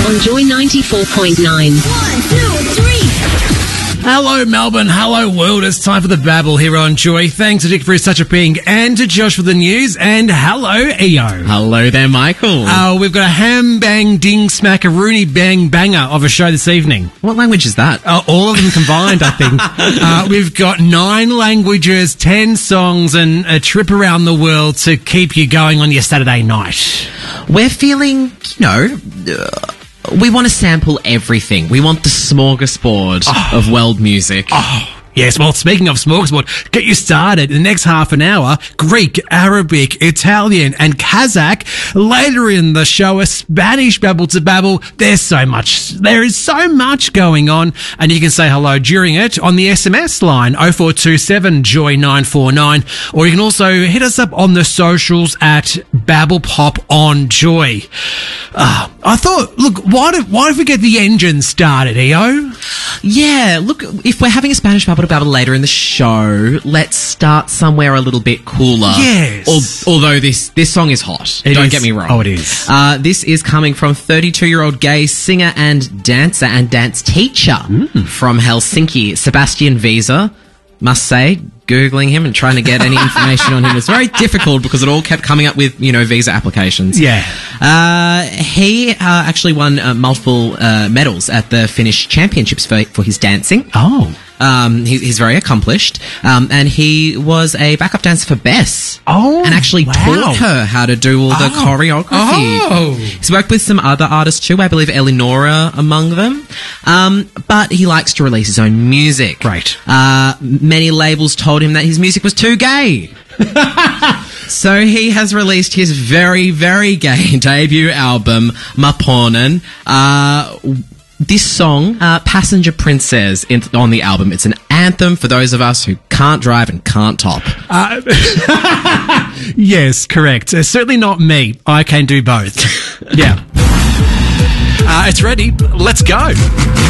on Joy 94.9. 1, 2, 3. Hello, Melbourne. Hello, world. It's time for the Babble here on Joy. Thanks to Dick for such a ping, and to Josh for the news, and hello, EO. Hello there, Michael. We've got a ham, bang, ding, smack, a Rooney, bang, banger of a show this evening. What language is that? All of them combined, I think. We've got 9 languages, 10 songs, and a trip around the world to keep you going on your Saturday night. We're feeling, we want to sample everything. We want the smorgasbord of world music. Yes, well, speaking of smorgasbord, get you started. In the next half an hour, Greek, Arabic, Italian, and Kazakh. Later in the show, a Spanish babble to babble. There is so much going on, and you can say hello during it on the SMS line 0427 Joy 949, or you can also hit us up on the socials at Babble Pop on Joy. I thought, look, why don't we get the engine started, EO? Yeah, look, if we're having a Spanish babble to babble later in the show, let's start somewhere a little bit cooler. Yes. Although this song is hot. Don't get me wrong. Oh, it is. This is coming from 32-year-old gay singer and dancer and dance teacher from Helsinki, Sebastian Visa. Must say, Googling him and trying to get any information on him was very difficult because it all kept coming up with, visa applications. Yeah. He actually won multiple medals at the Finnish Championships for his dancing. Oh. He's very accomplished. And he was a backup dancer for Bess. Oh, and actually taught her how to do all the choreography. Oh. He's worked with some other artists too, I believe Eleonora among them. But he likes to release his own music. Great. Many labels told him that his music was too gay. So he has released his very, very gay debut album, Maponen. This song, Passenger Princess, on the album. It's an anthem for those of us who can't drive and can't top. Yes, correct. Certainly not me. I can do both. Yeah. It's ready. Let's go.